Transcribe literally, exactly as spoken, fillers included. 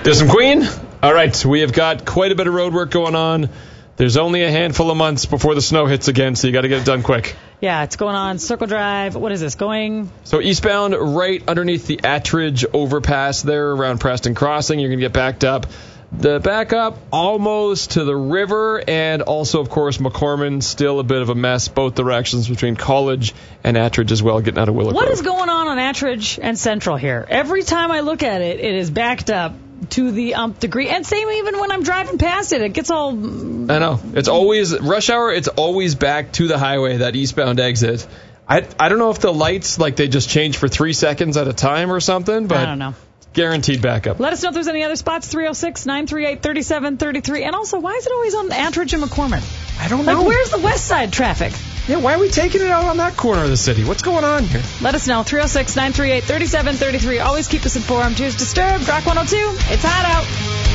There's some Queen. All right, we have got quite a bit of road work going on. There's only a handful of months before the snow hits again, so you got to get it done quick. Yeah, it's going on Circle Drive. What is this, going? So eastbound, right underneath the Attridge overpass there around Preston Crossing, you're going to get backed up. The backup almost to the river, and also, of course, McCormick, still a bit of a mess, both directions between College and Attridge as well, getting out of Willock What Road. is going on on Attridge and Central here? Every time I look at it, it is backed up to the umpth degree. And same even when I'm driving past it, it gets all... I know. It's always, rush hour, it's always back to the highway, that eastbound exit. I I don't know if the lights, like, they just change for three seconds at a time or something, but... I don't know. Guaranteed backup. Let us know if there's any other spots, three oh six, nine three eight, three seven three three. And also, why is it always on Attridge and McCormick? I don't like, know. Where's the west side traffic? Yeah, why are we taking it out on that corner of the city? What's going on here? Let us know, three oh six, nine three eight, three seven three three. Always keep us informed. Here's Disturbed, Rock one oh two. It's hot out.